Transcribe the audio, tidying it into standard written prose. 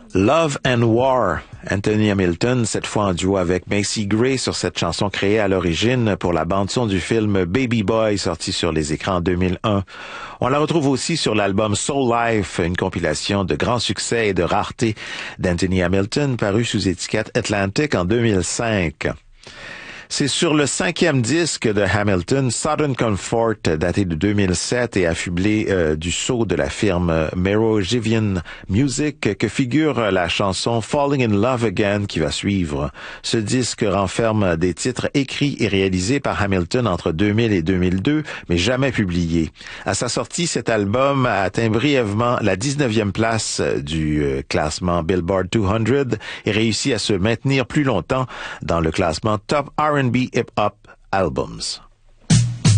Love and War, Anthony Hamilton, cette fois en duo avec Macy Gray sur cette chanson créée à l'origine pour la bande-son du film Baby Boy sorti sur les écrans en 2001. On la retrouve aussi sur l'album Soul Life, une compilation de grands succès et de raretés d'Anthony Hamilton paru sous étiquette Atlantic en 2005. C'est sur le 5e disque de Hamilton, Southern Comfort, daté de 2007 et affublé du sceau de la firme Merovingian Music, que figure la chanson Falling in Love Again qui va suivre. Ce disque renferme des titres écrits et réalisés par Hamilton entre 2000 et 2002, mais jamais publiés. À sa sortie, cet album a atteint brièvement la 19e place du classement Billboard 200 et réussit à se maintenir plus longtemps dans le classement Top R&B Hip Hop Albums.